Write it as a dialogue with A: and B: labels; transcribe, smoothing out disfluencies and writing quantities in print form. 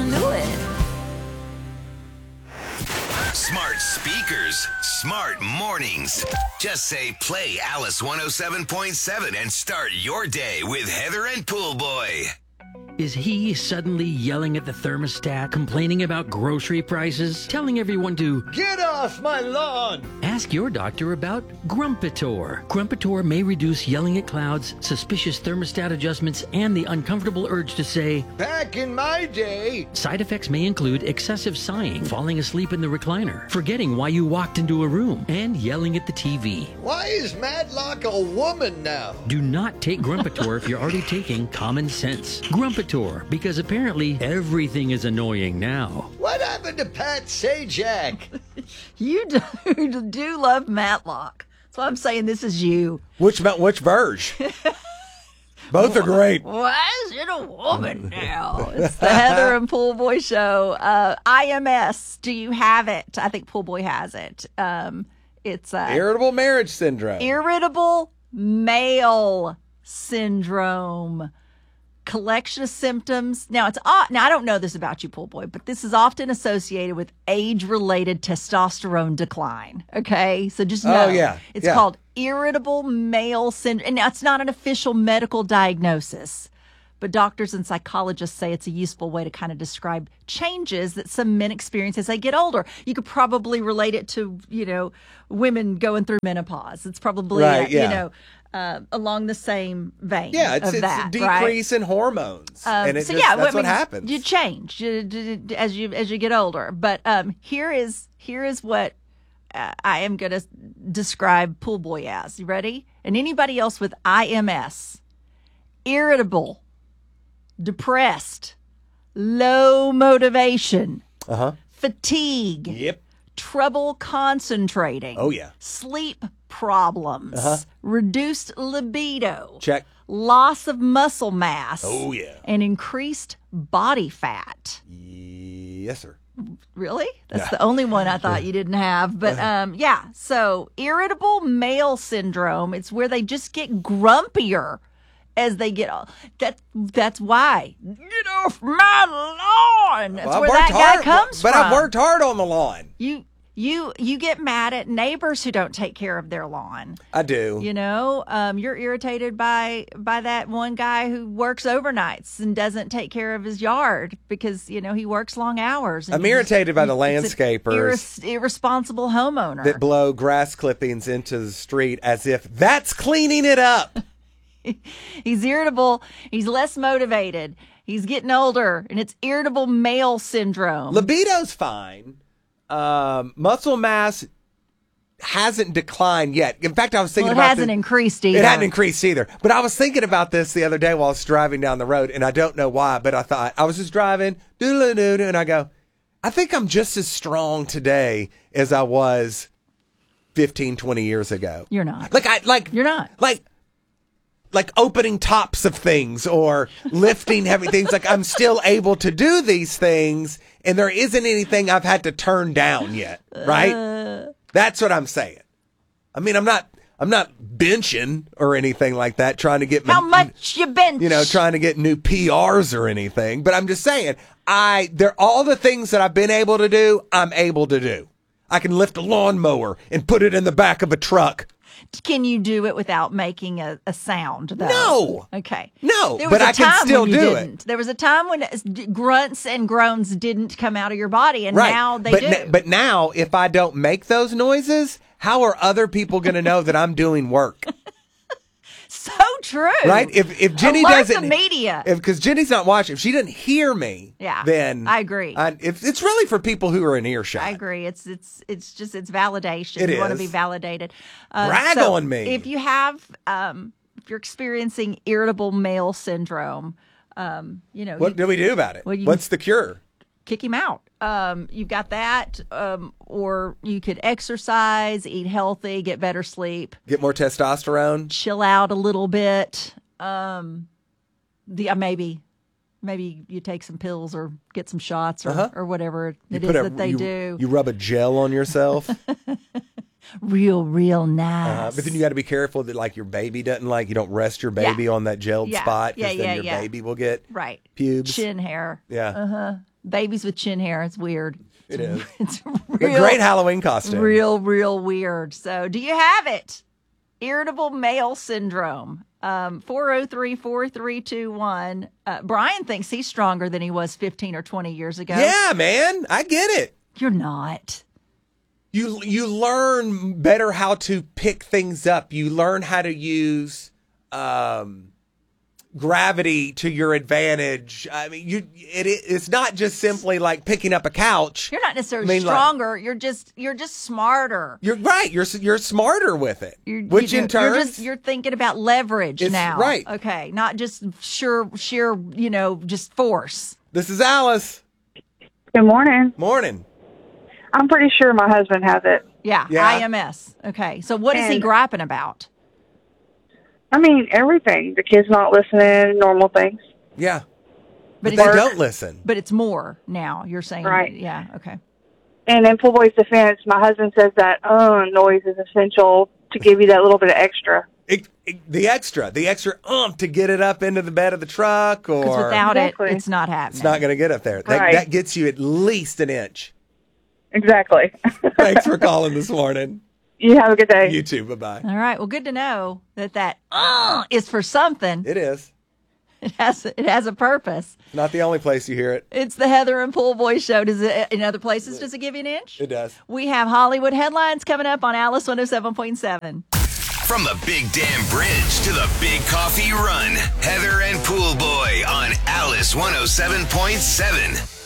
A: knew it.
B: Smart speakers, smart mornings. Just say play Alice 107.7 and start your day with Heather and Pool Boy.
C: Is he suddenly yelling at the thermostat, complaining about grocery prices, telling everyone to
D: get off my lawn?
C: Ask your doctor about Grumpitor. Grumpitor may reduce yelling at clouds, suspicious thermostat adjustments, and the uncomfortable urge to say,
D: back in my day.
C: Side effects may include excessive sighing, falling asleep in the recliner, forgetting why you walked into a room, and yelling at the TV.
D: Why is Matlock a woman now?
C: Do not take Grumpitor if you're already taking Common Sense. Grumpitor, because apparently everything is annoying now.
D: What happened to Pat Sajak?
A: You do love Matlock. So I'm saying this is you.
E: Which version? Both are great.
A: Why is it a woman now? It's the Heather and Pool Boy show. IMS, do you have it? I think Pool Boy has it. It's
E: irritable marriage syndrome.
A: Irritable male syndrome. Collection of symptoms. Now I don't know this about you, Pool Boy, but this is often associated with age-related testosterone decline. Okay, so just know it's called irritable male syndrome. And now it's not an official medical diagnosis, but doctors and psychologists say it's a useful way to kind of describe changes that some men experience as they get older. You could probably relate it to women going through menopause. It's probably along the same vein.
E: Yeah, it's
A: that,
E: a decrease in hormones, and that's what happens.
A: You change as you get older. But here is what I am going to describe Pool Boy as. You ready? And anybody else with IMS: irritable, depressed, low motivation, fatigue, trouble concentrating.
E: Oh yeah,
A: sleep problems, reduced libido,
E: check,
A: loss of muscle mass,
E: oh yeah,
A: and increased body fat.
E: Yes, sir.
A: Really? That's the only one I thought you didn't have. But so irritable male syndrome, it's where they just get grumpier as they get old. That's why. Get off my lawn. That's where that guy comes from.
E: But I've worked hard on the lawn.
A: You get mad at neighbors who don't take care of their lawn.
E: I do.
A: You're irritated by that one guy who works overnights and doesn't take care of his yard because, he works long hours.
E: I'm irritated by the landscapers.
A: Irresponsible homeowner.
E: That blow grass clippings into the street as if that's cleaning it up.
A: He's irritable. He's less motivated. He's getting older, and it's irritable male syndrome.
E: Libido's fine. Muscle mass hasn't declined yet. In fact, I was thinking about
A: it hasn't increased either.
E: It hadn't increased either. But I was thinking about this the other day while I was driving down the road, and I don't know why, but I thought, I was just driving, and I go, I think I'm just as strong today as I was 15, 20 years ago.
A: You're not.
E: You're not. Like opening tops of things or lifting heavy things. Like I'm still able to do these things, and there isn't anything I've had to turn down yet, right? That's what I'm saying. I mean, I'm not benching or anything like that, trying to get
A: how much you bench,
E: trying to get new PRs or anything. But I'm just saying, all the things that I've been able to do, I'm able to do. I can lift a lawnmower and put it in the back of a truck.
A: Can you do it without making a sound, though?
E: No.
A: Okay.
E: No, but I can still do it.
A: There was a time when grunts and groans didn't come out of your body, and now they do.
E: But now, if I don't make those noises, how are other people going to know that I'm doing work?
A: So true.
E: Right? If Jenny
A: Alert
E: doesn't...
A: the media.
E: Because Jenny's not watching. If she doesn't hear me, then...
A: I agree.
E: It's really for people who are in earshot.
A: I agree. It's validation.
E: You
A: want to be validated.
E: Brag on me.
A: If you have... if you're experiencing irritable male syndrome,
E: what do we do about it? What's the cure?
A: Kick him out. You've got that, or you could exercise, eat healthy, get better sleep,
E: get more testosterone,
A: chill out a little bit. Maybe you take some pills or get some shots or whatever it is that they do.
E: You rub a gel on yourself.
A: real nice.
E: But then you got to be careful that like your baby doesn't you don't rest your baby on that gelled spot because then your baby will get
A: right
E: pubes.
A: chin hair.
E: Yeah.
A: Babies with chin hair. It's weird.
E: It is.
A: It's
E: A
A: real,
E: great Halloween costume.
A: real weird. So, do you have it? Irritable male syndrome. 403-4321. Brian thinks he's stronger than he was 15 or 20 years ago.
E: Yeah, man. I get it.
A: You're not.
E: You learn better how to pick things up. You learn how to use gravity to your advantage. I mean, it's not just simply like picking up a couch.
A: You're not necessarily stronger. You're just smarter.
E: You're right. You're smarter with it. Which in turn,
A: you're thinking about leverage now.
E: Right.
A: Okay. Not just sheer, just force.
E: This is Alice.
F: Good morning.
E: Morning.
F: I'm pretty sure my husband has it.
A: Yeah. IMS. Okay. So what is he griping about?
F: I mean, everything. The kid's not listening, normal things.
E: Yeah. But
A: But
E: they
A: it's-
E: don't listen.
A: But it's more now. You're saying,
F: Right.
A: Yeah. Okay.
F: And in Pool Boy's defense, my husband says that noise is essential to give you that little bit of extra.
E: The extra to get it up into the bed of the truck, or
A: Because without
F: Exactly.
A: it, it's not happening.
E: it's not going to get up there.
F: Right.
E: That gets you at least an inch.
F: Exactly.
E: Thanks for calling this morning.
F: You have a good day.
E: You too. Bye-bye.
A: All right. Well, good to know that is for something.
E: It is.
A: It has a purpose.
E: Not the only place you hear it.
A: It's the Heather and Pool Boy Show. Does it in other places? Does it give you an inch?
E: It does.
A: We have Hollywood headlines coming up on Alice 107.7.
B: From the Big Dam Bridge to the Big Coffee Run, Heather and Pool Boy on Alice 107.7.